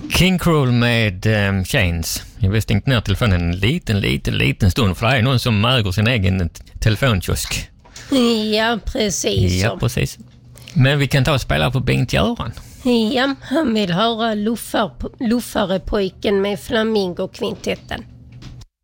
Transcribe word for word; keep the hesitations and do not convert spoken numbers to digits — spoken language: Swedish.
King Cruel med um, Chains. Jag har stängt ner telefonen en liten, liten, liten stund för det är någon som äger sin egen telefonkiosk. Ja, precis. Ja, precis. Men vi kan ta och spela på Bengt-Göran. Ja, han vill höra luffar, Luffarepojken med Flamingo-kvintetten.